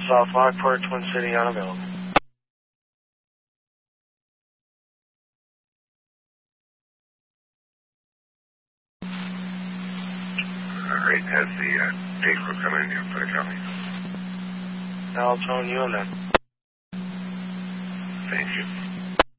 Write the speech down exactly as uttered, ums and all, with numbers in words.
South Lockport, Twin City, unavailable. All right, has the uh, day crew come in here for the county? I'll tone you in then. Thank you.